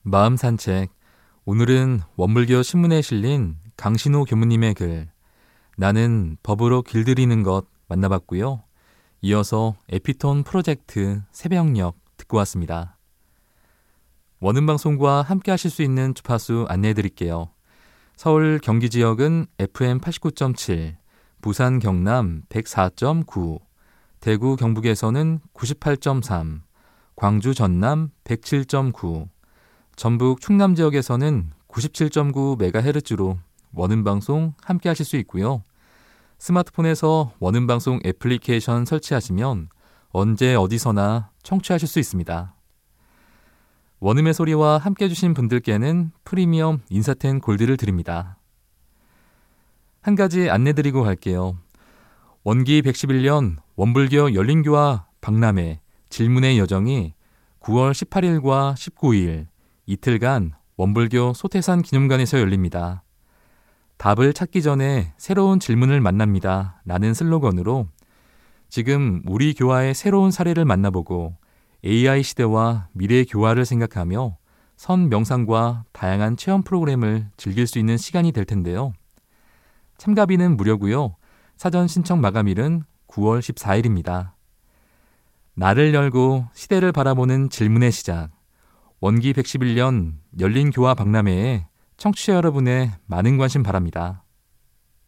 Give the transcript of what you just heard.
마음 산책. 오늘은 원불교 신문에 실린 강신호 교무님의 글 나는 법으로 길들이는 것 만나봤고요. 이어서 에피톤 프로젝트 새벽녘 듣고 왔습니다. 원음방송과 함께 하실 수 있는 주파수 안내해 드릴게요. 서울 경기 지역은 FM 89.7, 부산 경남 104.9, 대구 경북에서는 98.3, 광주 전남 107.9, 전북 충남 지역에서는 97.9MHz로 원음방송 함께 하실 수 있고요. 스마트폰에서 원음방송 애플리케이션 설치하시면 언제 어디서나 청취하실 수 있습니다. 원음의 소리와 함께 해주신 분들께는 프리미엄 인사텐 골드를 드립니다. 한 가지 안내드리고 갈게요. 원기 111년 원불교 열린교화 박람회 질문의 여정이 9월 18일과 19일 이틀간 원불교 소태산 기념관에서 열립니다. 답을 찾기 전에 새로운 질문을 만납니다. 라는 슬로건으로 지금 우리 교화의 새로운 사례를 만나보고 AI 시대와 미래 교화를 생각하며 선 명상과 다양한 체험 프로그램을 즐길 수 있는 시간이 될 텐데요. 참가비는 무료고요. 사전 신청 마감일은 9월 14일입니다. 나를 열고 시대를 바라보는 질문의 시작. 원기 111년 열린교화 박람회에 청취자 여러분의 많은 관심 바랍니다.